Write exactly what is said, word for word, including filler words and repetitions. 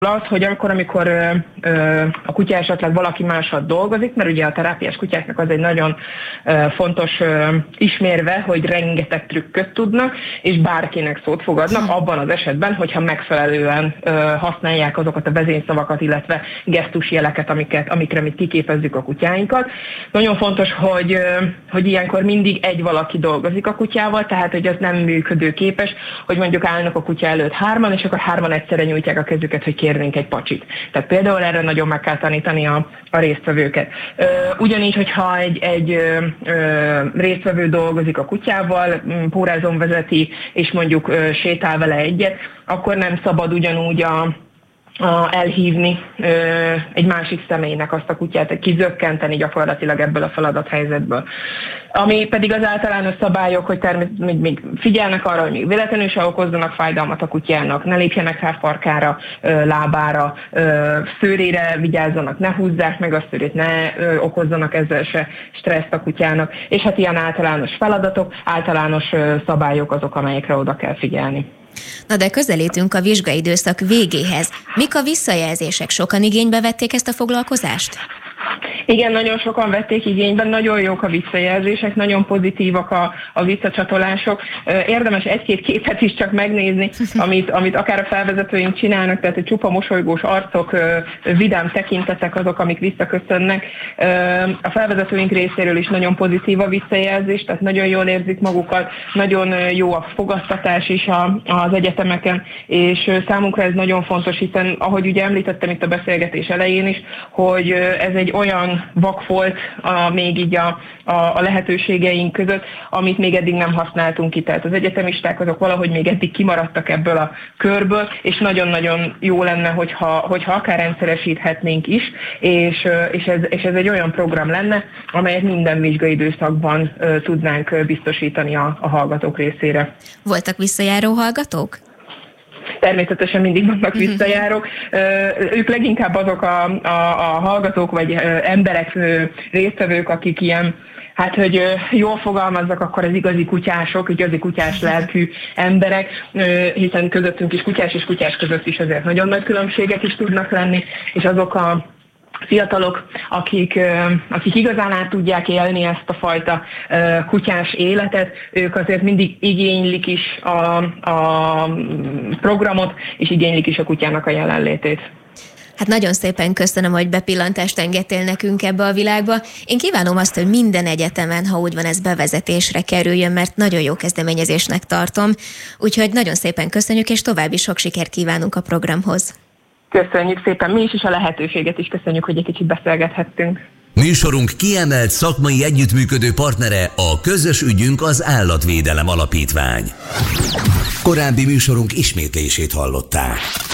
az, hogy akkor, amikor ö, ö, a kutya esetleg valaki mással dolgozik, mert ugye a terápiás kutyáknak az egy nagyon ö, fontos ö, ismérve, hogy rengeteg trükköt tudnak, és bárkinek szót fogadnak, abban az esetben, hogyha megfelelően ö, használják azokat a vezényszavakat, illetve gesztusjeleket, amiket, amikre mi kiképezzük a kutyáinkat. Nagyon fontos, hogy, ö, hogy ilyenkor mindig egy valaki dolgozik a kutyával, tehát hogy az nem működőképes, hogy mondjuk állnak a kutya előtt hárman, és akkor hárman egyszerre nyújtják a kezüket, hogy kérnénk egy pacsit. Tehát például erre nagyon meg kell tanítani a, a résztvevőket. Ugyanígy, hogyha egy, egy ö, ö, résztvevő dolgozik a kutyával, pórázon vezeti, és mondjuk ö, sétál vele egyet, akkor nem szabad ugyanúgy a A, elhívni ö, egy másik személynek azt a kutyát, kizökkenteni gyakorlatilag ebből a feladathelyzetből. Ami pedig az általános szabályok, hogy természetesen még figyelnek arra, hogy még véletlenül se okozzanak fájdalmat a kutyának, ne lépjenek rá farkára, ö, lábára, ö, szőrére vigyázzanak, ne húzzák meg a szőrét, ne ö, okozzanak ezzel se stresszt a kutyának, és hát ilyen általános feladatok, általános ö, szabályok azok, amelyekre oda kell figyelni. Na de közelítünk a vizsgaidőszak végéhez. Mik a visszajelzések? Sokan igénybe vették ezt a foglalkozást? Igen, nagyon sokan vették igénybe, nagyon jók a visszajelzések, nagyon pozitívak a, a visszacsatolások. Érdemes egy-két képet is csak megnézni, amit, amit akár a felvezetőink csinálnak, tehát a csupa mosolygós arcok, vidám tekintetek azok, amik visszaköszönnek. A felvezetőink részéről is nagyon pozitív a visszajelzés, tehát nagyon jól érzik magukat, nagyon jó a fogadtatás is a, az egyetemeken, és számunkra ez nagyon fontos, hiszen ahogy ugye említettem itt a beszélgetés elején is, hogy ez egy olyan vakfolt a, még így a, a, a lehetőségeink között, amit még eddig nem használtunk ki. Tehát az egyetemisták azok valahogy még eddig kimaradtak ebből a körből, és nagyon-nagyon jó lenne, hogyha, hogyha akár rendszeresíthetnénk is, és, és, ez, és ez egy olyan program lenne, amelyet minden vizsgaidőszakban uh, tudnánk biztosítani a, a hallgatók részére. Voltak visszajáró hallgatók? Természetesen mindig vannak visszajárók. Ők leginkább azok a, a, a hallgatók vagy emberek, résztvevők, akik ilyen, hát hogy jól fogalmazzak, akkor az igazi kutyások, igazi kutyás lelkű emberek, hiszen közöttünk is kutyás és kutyás között is azért nagyon nagy különbségek is tudnak lenni, és azok a fiatalok, akik, akik igazán át tudják élni ezt a fajta kutyás életet, ők azért mindig igénylik is a, a programot, és igénylik is a kutyának a jelenlétét. Hát nagyon szépen köszönöm, hogy bepillantást engedtél nekünk ebbe a világba. Én kívánom azt, hogy minden egyetemen, ha úgy van, ez bevezetésre kerüljön, mert nagyon jó kezdeményezésnek tartom. Úgyhogy nagyon szépen köszönjük, és további sok sikert kívánunk a programhoz. Köszönjük szépen mi is, és a lehetőséget is köszönjük, hogy egy kicsit beszélgethettünk. Műsorunk kiemelt szakmai együttműködő partnere a Közös ügyünk az Állatvédelem Alapítvány. Korábbi műsorunk ismétlését hallották.